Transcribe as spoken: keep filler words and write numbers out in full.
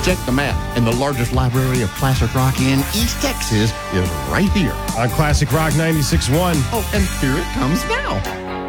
Check the map, and the largest library of classic rock in East Texas is right here. On Classic Rock ninety-six point one. Oh, and here it comes now.